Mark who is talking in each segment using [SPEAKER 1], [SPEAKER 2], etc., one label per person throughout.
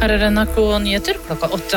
[SPEAKER 1] Her NRK Nyheter klokka 8.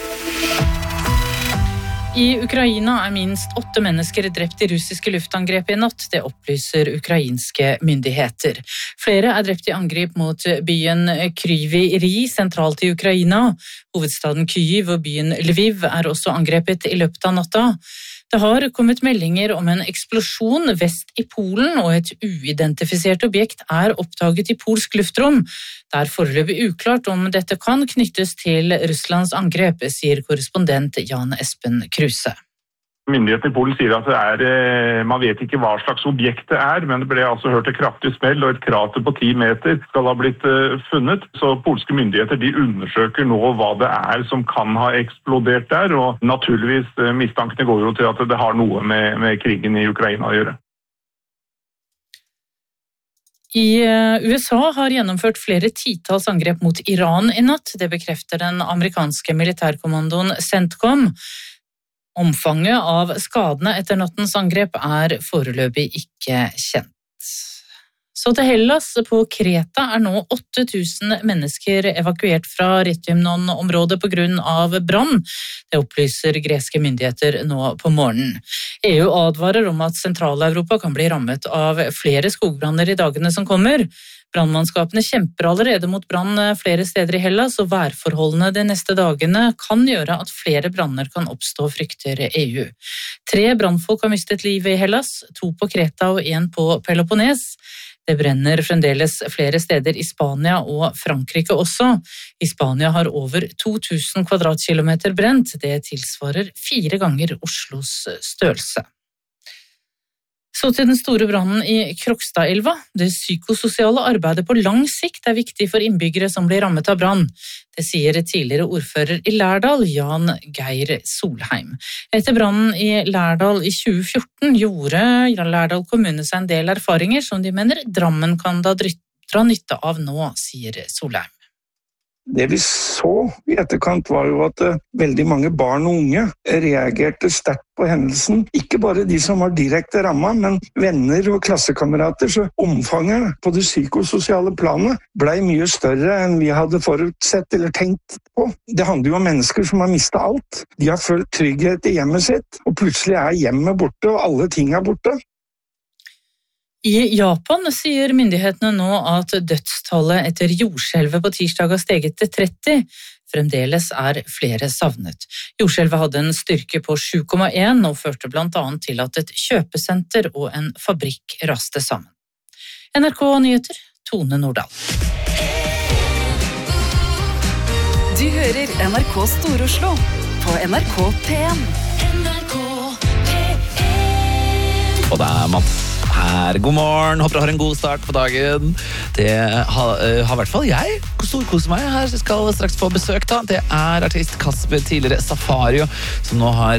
[SPEAKER 1] I Ukraina minst 8 mennesker drept i russiske luftangrep i natt, det opplyser ukrainske myndigheter. Flere drept i angrep mot byen Kryvyi Rih, sentralt i Ukraina. Hovedstaden Kyiv og byen Lviv også angrepet i løpet av natta. Det har kommet meldinger om en eksplosjon vest i Polen, og et uidentifisert objekt oppdaget i polsk luftrom. Det foreløpig uklart om dette kan knyttes til Russlands angrep, sier korrespondent Jan Espen Kruse.
[SPEAKER 2] Myndighetene i Polen sier at man vet ikke hva slags objekt det men det ble altså hørt et kraftig smell, og et krater på 10 meter skal ha blitt funnet. Så polske myndigheter de undersøker nå hva det som kan ha eksplodert der, og naturligvis mistankene går jo til at det har noe med krigen i Ukraina å gjøre.
[SPEAKER 1] I USA har gjennomført flere titalls angrep mot Iran i natt. Det bekrefter den amerikanske militærkommandoen CENTCOM. Omfanget av skadene etter nattens angrep foreløpig ikke kjent. Så til Hellas på Kreta nå 8000 mennesker evakuert fra Rethymnon-området på grunn av brann. Det opplyser greske myndigheter nå på morgenen. EU advarer om at Sentral-Europa kan bli rammet av flere skogbranner i dagene som kommer. Brannmannskapene kjemper allerede mot brann flere steder i Hellas, og værforholdene de neste dagene kan gjøre at flere branner kan oppstå, frykter EU. 3 brannfolk har mistet livet i Hellas, 2 på Kreta og 1 på Peloponnes. Det brenner fremdeles flere steder i Spania og Frankrike også. I Spania har over 2000 kvadratkilometer brent. Det tilsvarer 4 ganger Oslos størrelse. Så til den store brannen i Krokstadelva. Det psykososiale arbeidet på lang sikt viktig for innbyggere som blir rammet av brann. Det sier tidligere ordfører i Lærdal, Jan Geir Solheim. Etter brannen i Lærdal i 2014 gjorde Lærdal kommune seg en del erfaringer som de mener Drammen kan dra nytte av nå, sier Solheim.
[SPEAKER 3] Det vi så i etterkant var jo at veldig mange barn og unge reagerte sterkt på hendelsen. Ikke bare de som var direkte rammet, men venner og klassekamerater. Så omfanget på det psykososiale planet ble mye større enn vi hadde forutsett eller tenkt på. Det handler jo om mennesker som har mistet alt. De har følt trygghet i hjemmet sitt, og plutselig hjemmet borte, og alle ting borte.
[SPEAKER 1] I Japan sier myndighetene nå at dødstallet etter jordskjelvet på tirsdag har steget til 30. Fremdeles flere savnet. Jordskjelvet hadde en styrke på 7,1 og førte blant annet til at et kjøpesenter og en fabrikk raste sammen. NRK Nyheter, Tone Nordahl.
[SPEAKER 4] Du hører NRK Stor-Oslo på NRK P1.
[SPEAKER 5] Og det Mats her. God morgen, håper du har en god start på dagen. Det har i hvert fall jeg storkoset meg her, så jeg skal straks få besøk da. Det artist Kasper, tidligere Safario, som nå har,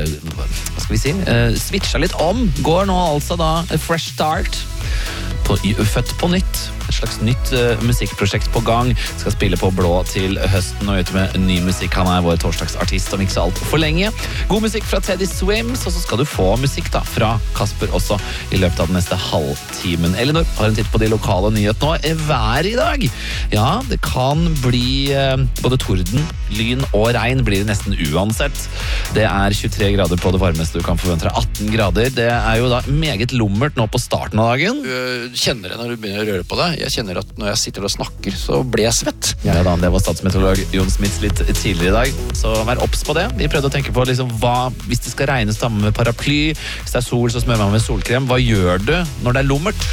[SPEAKER 5] switchet litt om. Går nå altså da fresh start, født på nytt. Et slags nytt musikkprosjekt på gang. Skal spille på Blå til høsten og ute med ny musikk. Han vår torsdagsartist om ikke så alt for lenge. God musikk fra Teddy Swims, og så skal du få musikk da fra Kasper også i løpet av den neste halvtimen. Elinor har en titt på de lokale nyhetene nå. Vær i dag! Ja, det kan bli både torden, lyn og regn blir det nesten uansett. Det 23 grader på det varmeste du kan forvente deg. 18 grader. Det jo da meget lummert nå på starten av dagen.
[SPEAKER 6] Du kjenner det når du begynner å røre på det. Jeg kjenner at når jeg sitter og snakker, så blir jeg svett.
[SPEAKER 5] Ja da, det var statsmeteorolog Jon Smits litt tidligere i dag. Så vær obs på det. Vi prøvde å tenke på hvis det skal regne, så tar man med paraply. Hvis det sol, så smører man med solkrem. Hva gjør du når det lummert?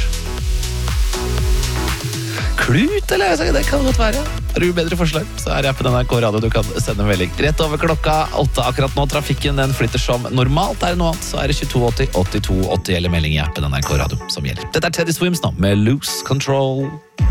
[SPEAKER 5] Klut, eller? Det kan godt være. Har du bedre forslag, så jeg på NRK Radio. Du kan sende en melding. Rett over klokka 8 akkurat nå. Trafikken den flytter som normalt. Det noe annet, så det 2280 8280 eller melding i appen NRK Radio som gjelder. Dette Teddy Swims nå, med Loose Control.